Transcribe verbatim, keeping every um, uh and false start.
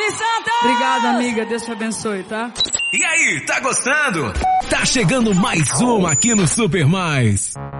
Dani Santa! Obrigada, amiga. Deus te abençoe, tá? E aí, tá gostando? Tá chegando mais uma aqui no Super Mais.